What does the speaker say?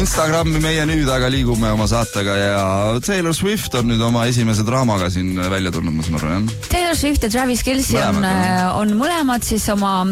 Instagrami meie nüüd, aga liigume oma saatega ja Taylor Swift on nüüd oma esimese draamaga siin välja tulnud, ma saan aru, jah? Taylor Swift ja Travis Kelce on mõlemad siis oma